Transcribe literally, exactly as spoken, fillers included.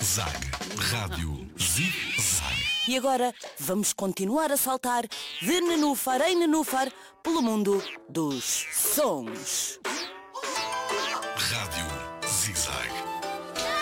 Zig-Zag. Rádio Zig-Zag. E agora vamos continuar a saltar de nenúfar em nenúfar pelo mundo dos sons.